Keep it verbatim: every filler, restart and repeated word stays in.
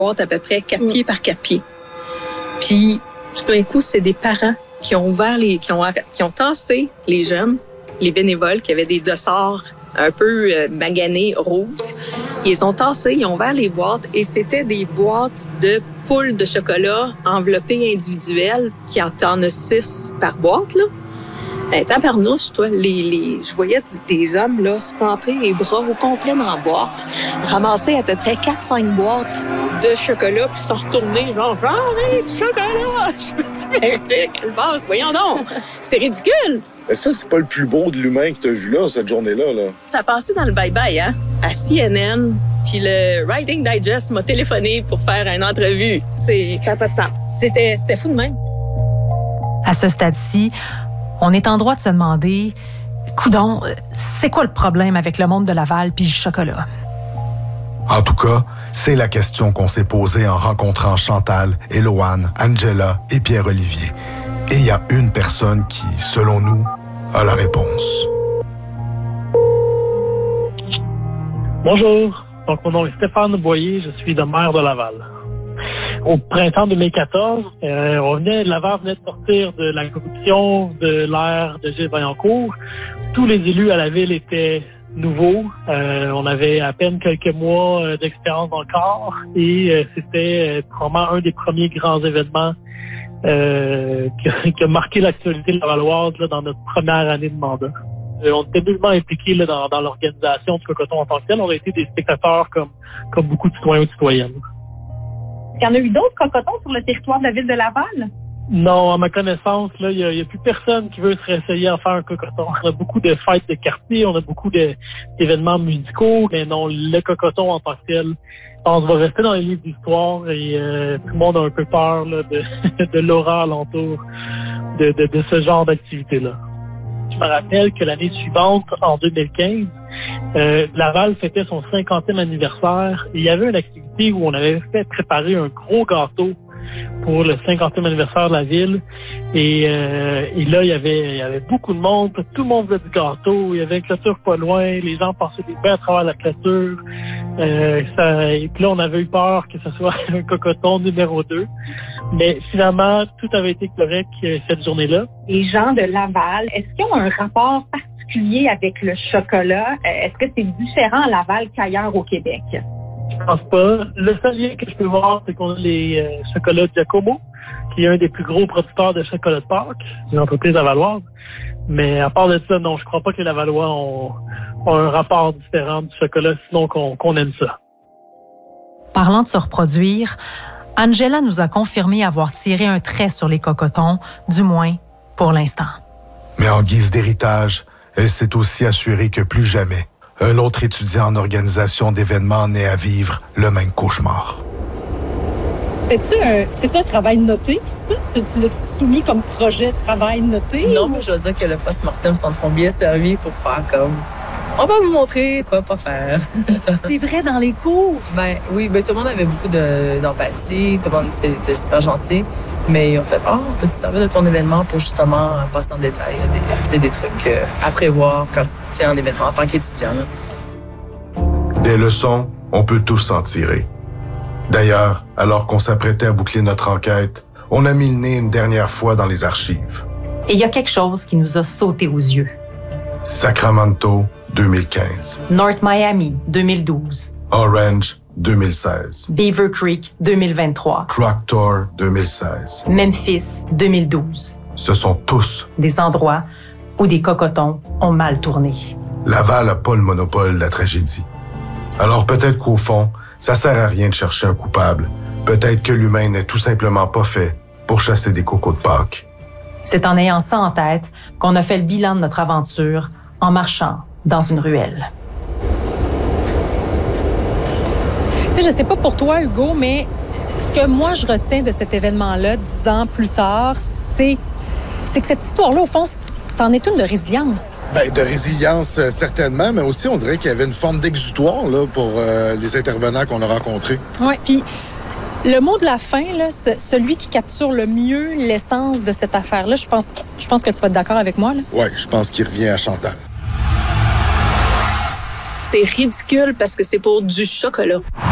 boîte à peu près quatre pieds par quatre pieds. Puis, tout d'un coup, c'est des parents qui ont ouvert les, qui ont, qui ont tassé les jeunes, les bénévoles qui avaient des dossards un peu euh, maganés, rouges. Ils ont tassé, ils ont ouvert les boîtes et c'était des boîtes de poules de chocolat enveloppées individuelles qui en t'en a six par boîte, là. Ben, tabarnouche, toi, les, les, je voyais des hommes, là, se rentrer les bras au complet dans la boîte, ramasser à peu près quatre cinq boîtes de chocolat, puis s'en retourner, genre, j'arrête du chocolat! Je me dis, mais quelle base, voyons donc! C'est ridicule! Mais ça, c'est pas le plus beau de l'humain que t'as vu là, cette journée-là, là. Ça a passé dans le bye-bye, hein, à C N N, puis le Writing Digest m'a téléphoné pour faire une entrevue. C'est, ça n'a pas de sens. C'était, c'était fou de même. À ce stade-ci, on est en droit de se demander, coudonc, c'est quoi le problème avec le monde de Laval puis le chocolat? En tout cas, c'est la question qu'on s'est posée en rencontrant Chantal, Éloane, Angela et Pierre-Olivier. Et il y a une personne qui, selon nous, a la réponse. Bonjour, donc mon nom est Stéphane Boyer, je suis le maire de Laval. Au printemps deux mille quatorze, euh, on venait, Laval venait de sortir de la corruption de l'ère de Gilles Vaillancourt. Tous les élus à la ville étaient nouveaux. Euh, on avait à peine quelques mois euh, d'expérience encore et euh, c'était euh, probablement un des premiers grands événements euh, qui, a, qui a marqué l'actualité lavalloise là, dans notre première année de mandat. Euh, on était nullement impliqués là, dans, dans l'organisation du Cocoton en tant que tel. On a été des spectateurs comme, comme beaucoup de citoyens ou citoyennes. Il y en a eu d'autres cocotons sur le territoire de la ville de Laval? Non, à ma connaissance, là, il y a, y a plus personne qui veut se réessayer à faire un cocoton. On a beaucoup de fêtes de quartier, on a beaucoup de, d'événements musicaux, mais non, le cocoton en tant que tel, on va rester dans les livres d'histoire et euh, tout le monde a un peu peur là, de, de l'aura alentour de, de, de ce genre d'activité-là. Je me rappelle que l'année suivante, en deux mille quinze, euh, Laval fêtait son cinquantième anniversaire et il y avait une activité où on avait fait préparer un gros gâteau pour le cinquantième anniversaire de la ville. Et, euh, et là, il y avait il y avait beaucoup de monde. Tout le monde voulait du gâteau. Il y avait une clôture pas loin. Les gens passaient des bains à travers la clôture. Euh, ça, et puis là, on avait eu peur que ce soit un cocoton numéro deux. Mais finalement, tout avait été correct cette journée-là. Les gens de Laval, est-ce qu'ils ont un rapport particulier avec le chocolat? Est-ce que c'est différent à Laval qu'ailleurs au Québec? Je pense pas. Le seul lien que je peux voir, c'est qu'on a les euh, chocolats Giacomo, qui est un des plus gros producteurs de chocolat de Pâques, une entreprise lavalloise. Mais à part de ça, non, je crois pas que les Lavallois ont, ont un rapport différent du chocolat, sinon qu'on, qu'on aime ça. Parlant de se reproduire, Angela nous a confirmé avoir tiré un trait sur les cocotons, du moins pour l'instant. Mais en guise d'héritage, elle s'est aussi assurée que plus jamais, un autre étudiant en organisation d'événements n'ait à vivre le même cauchemar. C'était-tu un, c'était-tu un travail noté, ça? Tu, tu l'as soumis comme projet de travail noté? Non, ou... mais je veux dire que le post-mortem s'en sont bien servi pour faire comme... On va vous montrer quoi pas faire. C'est vrai, dans les cours? Ben oui, ben tout le monde avait beaucoup de, d'empathie, tout le monde était super gentil, mais ils ont fait « Ah, oh, on peut se servir de ton événement pour justement passer en détail des, des trucs euh, à prévoir quand tu es en événement en tant qu'étudiant. » Des leçons, on peut tous s'en tirer. D'ailleurs, alors qu'on s'apprêtait à boucler notre enquête, on a mis le nez une dernière fois dans les archives. Et il y a quelque chose qui nous a sauté aux yeux. Sacramento, deux mille quinze. North Miami, deux mille douze. Orange, deux mille seize. Beaver Creek, deux mille vingt-trois. Proctor, deux mille seize. Memphis, deux mille douze. Ce sont tous des endroits où des cocotons ont mal tourné. Laval n'a pas le monopole de la tragédie. Alors peut-être qu'au fond, ça sert à rien de chercher un coupable. Peut-être que l'humain n'est tout simplement pas fait pour chasser des cocos de Pâques. C'est en ayant ça en tête qu'on a fait le bilan de notre aventure en marchant dans une ruelle. Tu sais, je sais pas pour toi, Hugo, mais ce que moi, je retiens de cet événement-là, dix ans plus tard, c'est, c'est que cette histoire-là, au fond, c'en est une de résilience. Bien, de résilience, euh, certainement, mais aussi, on dirait qu'il y avait une forme d'exutoire là, pour euh, les intervenants qu'on a rencontrés. Oui, puis le mot de la fin, là, ce, celui qui capture le mieux l'essence de cette affaire-là, je pense, je pense que tu vas être d'accord avec moi. Oui, je pense qu'il revient à Chantal. C'est ridicule parce que c'est pour du chocolat.